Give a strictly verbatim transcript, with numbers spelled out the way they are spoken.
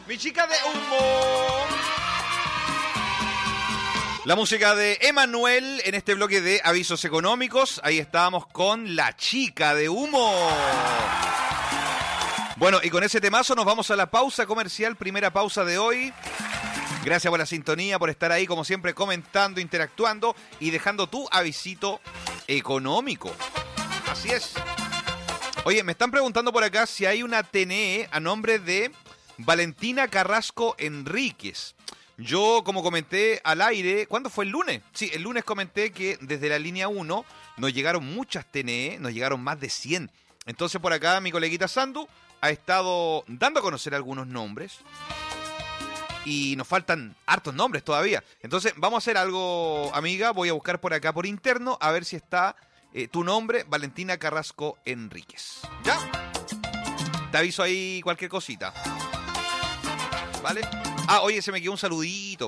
Mi chica de humo. La música de Emanuel en este bloque de avisos económicos. Ahí estábamos con La chica de humo. Bueno, y con ese temazo nos vamos a la pausa comercial, primera pausa de hoy. Gracias por la sintonía, por estar ahí, como siempre, comentando, interactuando y dejando tu avisito económico. Así es. Oye, me están preguntando por acá si hay una T N E a nombre de Valentina Carrasco Enríquez. Yo, como comenté al aire, ¿cuándo fue el lunes? Sí, el lunes comenté que desde la línea uno nos llegaron muchas T N E, nos llegaron más de cien. Entonces por acá mi coleguita Sandu ha estado dando a conocer algunos nombres y nos faltan hartos nombres todavía. Entonces vamos a hacer algo, amiga, voy a buscar por acá por interno a ver si está eh, tu nombre, Valentina Carrasco Enríquez. ¿Ya? Te aviso ahí cualquier cosita. ¿Vale? Ah, oye, se me quedó un saludito.